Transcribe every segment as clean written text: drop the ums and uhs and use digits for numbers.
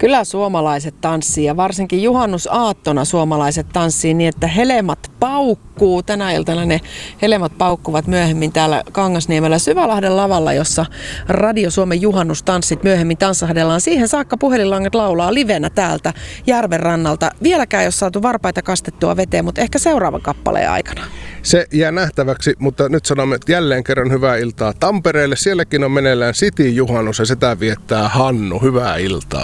Kyllä suomalaiset tanssii ja varsinkin juhannusaattona suomalaiset tanssii niin, että helemat paukkuu. Tänä iltana ne helemat paukkuvat myöhemmin täällä Kangasniemellä Syvälahden lavalla, jossa Radio Suomen juhannustanssit myöhemmin tanssahdellaan. Siihen saakka puhelinlangat laulaa livenä täältä järven rannalta. Vieläkään ei ole saatu varpaita kastettua veteen, mutta ehkä seuraavan kappaleen aikana. Se jää nähtäväksi, mutta nyt sanomme jälleen kerran hyvää iltaa Tampereelle. Sielläkin on meneillään City-juhannus ja sitä viettää Hannu. Hyvää iltaa.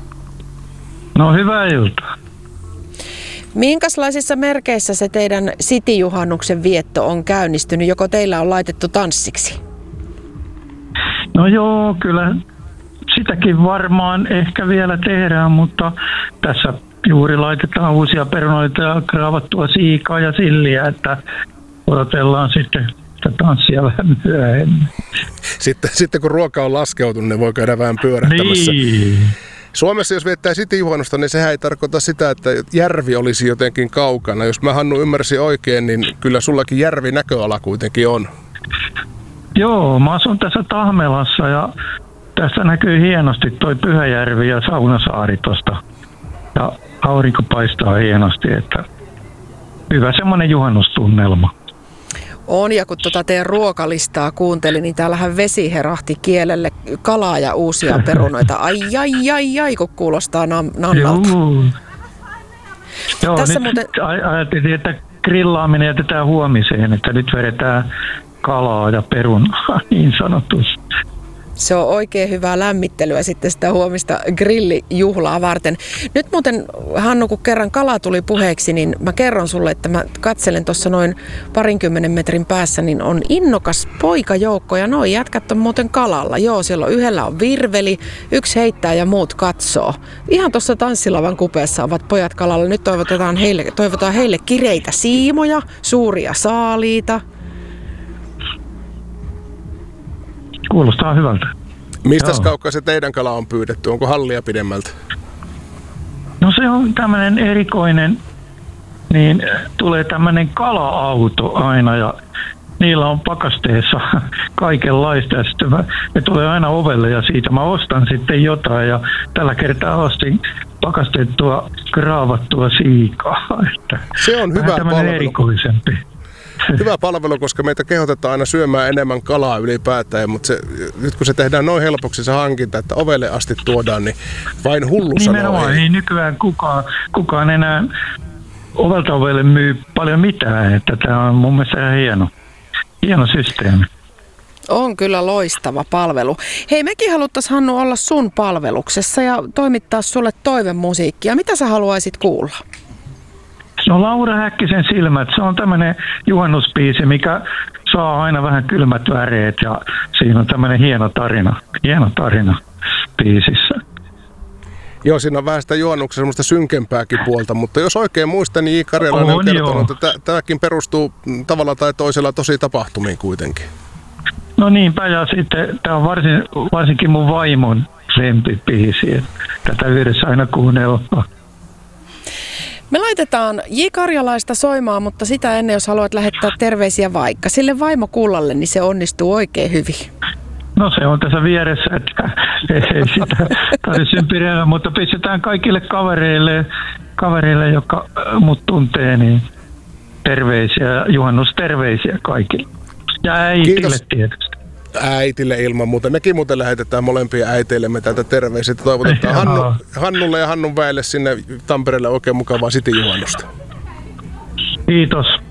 No hyvää iltaa. Minkälaisissa merkeissä se teidän City-juhannuksen vietto on käynnistynyt? Joko teillä on laitettu tanssiksi? No joo, kyllä sitäkin varmaan ehkä vielä tehdään, mutta tässä juuri laitetaan uusia perunoita ja kraavattua siikaa ja silliä, että odotellaan sitten sitä tanssia vähän myöhemmin. Sitten kun ruoka on laskeutunut, niin voi käydä vähän pyörähtämässä. Niin. Suomessa jos viettää City-juhannusta, niin sehän ei tarkoita sitä, että järvi olisi jotenkin kaukana. Jos mä Hannu ymmärsin oikein, niin kyllä sullakin järvi näköala kuitenkin on. Joo, mä asun tässä Tahmelassa ja tässä näkyy hienosti toi Pyhäjärvi ja Saunasaari tosta. Ja aurinko paistaa hienosti, että hyvä semmoinen juhannustunnelma. On, ja kun teidän ruokalistaa kuuntelin, niin täällähän vesi herahti kielelle, kalaa ja uusia perunoita. Ai, kun kuulostaa nannalta. Joo, tässä nyt ajattelin, että grillaaminen jätetään huomiseen, että nyt vedetään kalaa ja perunaa niin sanotusti. Se on oikein hyvää lämmittelyä sitten sitä huomista grillijuhlaa varten. Nyt muuten, Hannu, kun kerran kala tuli puheeksi, niin mä kerron sulle, että mä katselen tuossa noin 20 metrin päässä, niin on innokas poikajoukko ja noi jätkät on muuten kalalla. Joo, siellä on yhdellä on virveli, yksi heittää ja muut katsoo. Ihan tuossa tanssilavan kupeessa ovat pojat kalalla. Nyt toivotaan heille kireitä siimoja, suuria saaliita. Kuulostaa hyvältä. Mistäs kaukaa se teidän kala on pyydetty? Onko hallia pidemmältä? No se on tämmöinen erikoinen, niin tulee tämmöinen kala-auto aina ja niillä on pakasteessa kaikenlaista ja sitten ne tulee aina ovelle ja siitä mä ostan sitten jotain ja tällä kertaa ostin pakastettua, kraavattua siikaa. Että se on hyvä palvelu. Erikoisempi. Hyvä palvelu, koska meitä kehotetaan aina syömään enemmän kalaa ylipäätään, mutta nyt kun se tehdään noin helpoksi se hankinta, että ovelle asti tuodaan, niin vain hullu sanoo ei nykyään kukaan enää ovelta ovelle myy paljon mitään, että tämä on mun mielestä ihan hieno systeemi. On kyllä loistava palvelu. Hei, mekin haluttaisiin, Hannu, olla sun palveluksessa ja toimittaa sulle toivemusiikkia. Mitä sä haluaisit kuulla? No Laura Häkkisen Silmät, se on tämmöinen juhannusbiisi, mikä saa aina vähän kylmät väreet ja siinä on tämmöinen hieno tarina biisissä. Joo, siinä on vähän sitä juhannuksen semmoista synkempääkin puolta, mutta jos oikein muistan, niin J. Karjalainen on kertonut, että tämäkin perustuu tavalla tai toisella tosi tapahtumiin kuitenkin. No niinpä, ja sitten tämä on varsinkin mun vaimon lempibiisi, tätä yhdessä aina kuunnellaan. Me laitetaan J. Karjalaista soimaan, mutta sitä ennen, jos haluat lähettää terveisiä vaikka sille vaimokullalle, niin se onnistuu oikein hyvin. No se on tässä vieressä, että ei sitä tarvitse ympärillä, mutta pistetään kaikille kavereille, jotka mut tuntee, niin terveisiä, juhannusterveisiä kaikille. Ja äitille tietysti. Äitille ilman muuta. Mekin muuten lähetetään molempia äiteillemme täältä terveisiä. Toivotetaan Hannulle ja Hannun väelle sinne Tampereelle oikein mukavaa City-juhannusta. Kiitos.